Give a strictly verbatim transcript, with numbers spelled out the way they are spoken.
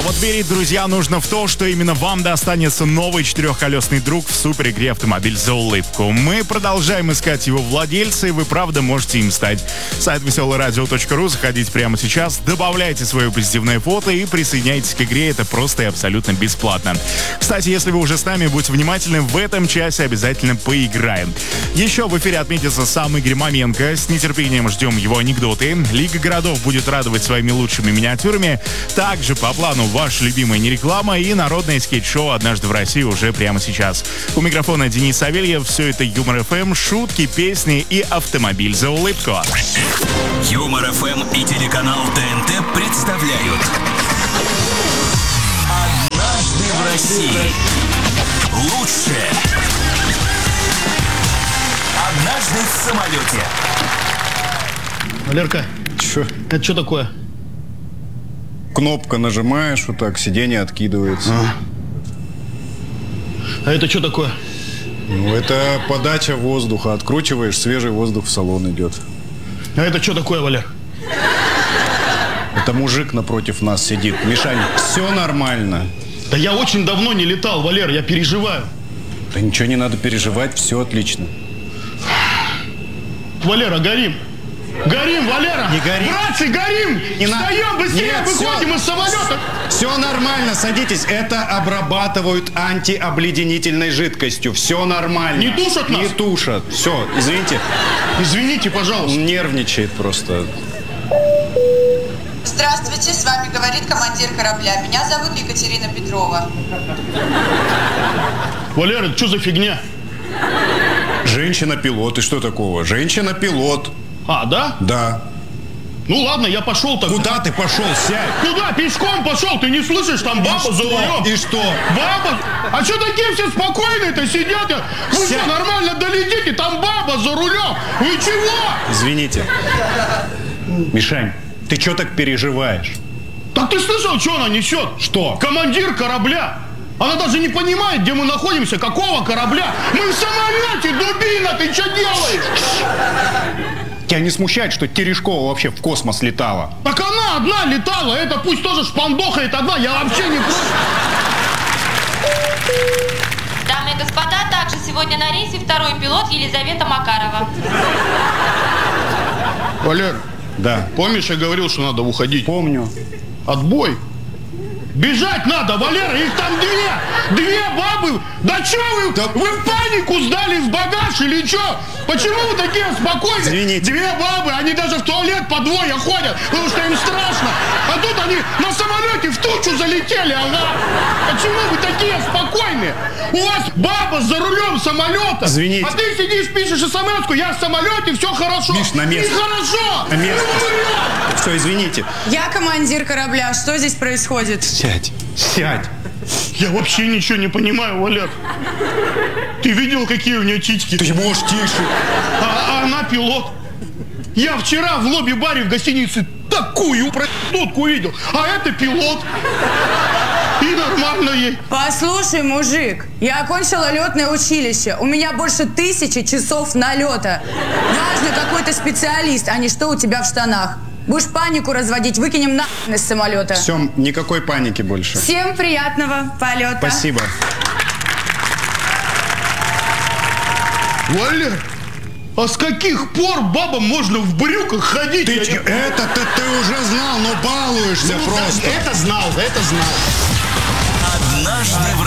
вот верить, друзья, нужно в то, что именно вам достанется новый четырехколесный друг в суперигре «Автомобиль за улыбку». Мы продолжаем искать его владельца, и вы правда можете им стать. Сайт веселое радио точка ру, заходите прямо сейчас, добавляйте свое позитивное фото и присоединяйтесь к игре. Это просто и абсолютно бесплатно. Кстати, если вы уже с нами, будьте внимательны, в этом часе обязательно поиграем. Еще в эфире отметится сам Игорь Маменко. С нетерпением ждем его анекдоты. Лига городов будет радовать своими лучшими миниатюрами. Также по плану ваша любимая нереклама и народное скетч-шоу «Однажды в России» уже прямо сейчас. У микрофона Денис Савельев. Все это Юмор эф эм, шутки, песни и «Автомобиль за улыбку». Юмор эф эм и телеканал тэ эн тэ представляют «Однажды в России». Лучшее. Однажды в самолете. Валерка, Чё? это что такое? Кнопка нажимаешь, вот так, сиденье откидывается. А, а это что такое? Ну, это подача воздуха. Откручиваешь, свежий воздух в салон идет. А это что такое, Валер? Это мужик напротив нас сидит. Мишань, все нормально. Да я очень давно не летал, Валер, я переживаю. Да ничего не надо переживать, все отлично. Валера, горим. Горим, Валера! Не горим. Братцы, горим! Не Встаем, на... быстрее, Нет, выходим все. из самолета! Все нормально, садитесь. Это обрабатывают антиобледенительной жидкостью. Все нормально. Не тушат нас? Не тушат. Все, извините. Извините, пожалуйста. Он нервничает просто. Здравствуйте, с вами говорит командир корабля. Меня зовут Екатерина Петрова. Валера, это что за фигня? Женщина-пилот. И что такого? Женщина-пилот. А, да? Да. Ну ладно, я пошел тогда. Куда ты пошел? Сядь. Куда? Пешком пошел, ты не слышишь? Там баба за рулем. И что? Баба? А что такие все спокойные-то сидят? Вы Сядь. что, нормально долетите? Там баба за рулем. Вы чего? Извините. Мишань, ты что так переживаешь? Так ты слышал, что она несет? Что? Командир корабля. Она даже не понимает, где мы находимся, какого корабля. Мы в самолете, дубина, ты что делаешь? Тебя не смущает, что Терешкова вообще в космос летала? Так она одна летала, это пусть тоже шпандохает одна, я вообще не против. Дамы и господа, также сегодня на рейсе второй пилот Елизавета Макарова. Валер, Да. помнишь, я говорил, что надо уходить? Помню. Отбой. Бежать надо, Валера, их там две! Две бабы! Да что вы? Да... Вы в панику сдали в багаж или что? Почему вы такие спокойные? Извините. Две бабы, они даже в туалет по двое ходят, потому что им страшно. А тут они на самолете в тучу залетели, ага. Почему вы такие спокойные? У вас баба за рулем самолета. Извините. А ты сидишь, пишешь смс-ку, я в самолете, все хорошо. Миш, на место. Нехорошо. На место. Все, извините. Я командир корабля. Что здесь происходит? Сядь. Сядь. Я вообще ничего не понимаю, Валер. Ты видел, какие у нее титьки? Ты можешь тише. А, а она пилот. Я вчера в лобби-баре в гостинице такую проститутку видел. А это пилот. И нормально ей. Послушай, мужик, я окончила летное училище. У меня больше тысячи часов налета. Важно, какой ты специалист, а не что у тебя в штанах. Будешь панику разводить, выкинем нахрен из самолета. Все, никакой паники больше. Всем приятного полета. Спасибо. Валер, а с каких пор бабам можно в брюках ходить? Ты, Я не- это-то ты уже знал, но балуешься Ну, просто. Это знал, это знал.